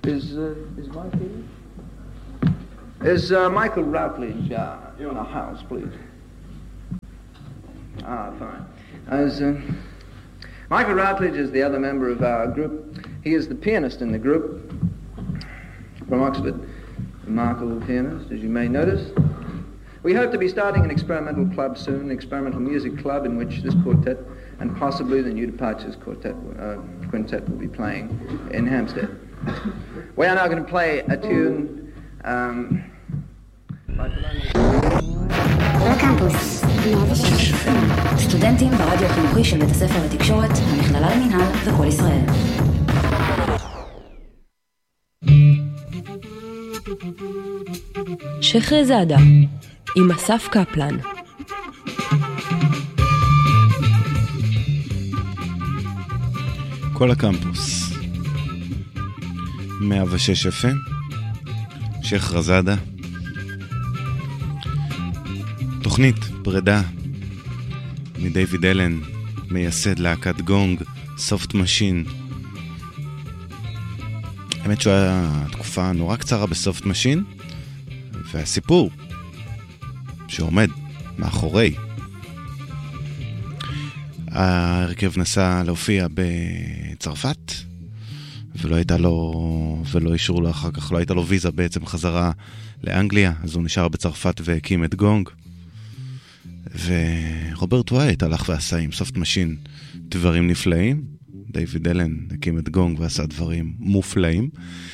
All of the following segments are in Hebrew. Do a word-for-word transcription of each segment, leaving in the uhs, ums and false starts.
Is, uh, is Mike here? Is uh, Michael Routledge uh, in the house, please? Ah, fine. As, uh, Michael Routledge is the other member of our group. He is the pianist in the group from Oxford. Remarkable pianist, as you may notice. We hope to be starting an experimental club soon, an experimental music club in which this quartet and possibly the New Departures quartet, uh, quintet will be playing in Hampstead. We are now going to play a tune um, by כל הקמפוס, סטודנטים ברדיו החינוכי של בית הספר לתקשורת, המכללה למינהל וכל ישראל. שחרזאדה עם אסף קפלן. כל הקמפוס מאה ושש אף אם שחרזאדה. תוכנית פרידה מדייוויד אלן, מייסד להקת גונג, סופט משין. האמת שהוא היה תקופה נורא קצרה בסופט משין, והסיפור שעומד מאחורי ההרכב נסע להופיע בצרפת, ולא הייתה לו, ולא אישרו לו אחר כך, לא הייתה לו ויזה בעצם חזרה לאנגליה, אז הוא נשאר בצרפת והקים את גונג. ורוברט ווייט הלך ועשה עם סופט משין דברים נפלאים. דיוויד אלן הקים את גונג ועשה דברים מופלאים.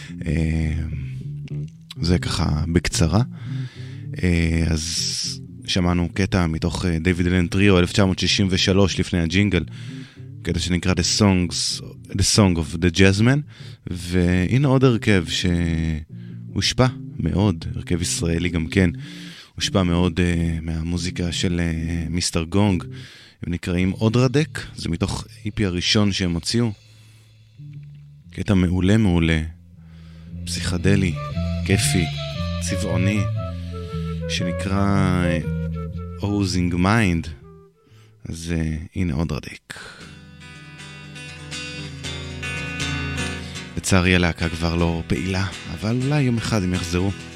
זה ככה בקצרה. אז שמענו קטע מתוך דיוויד אלן טריו אלף תשע מאות שישים ושלוש לפני הג'ינגל, קטע שנקרא The Songs, The Song of the Jazzman, והנה עוד הרכב שהושפע מאוד, הרכב ישראלי גם כן, הושפע מאוד uh, מהמוזיקה של uh, מיסטר גונג, הם נקראים אודרדק, זה מתוך איפי הראשון שהם הוציאו, קטע מעולה מעולה, פסיכדלי, כיפי, צבעוני, שנקרא uh, Oozing Mind, אז uh, הנה אודרדק. לצערי הלהקה כבר לא פעילה, אבל אולי יום אחד הם יחזרו.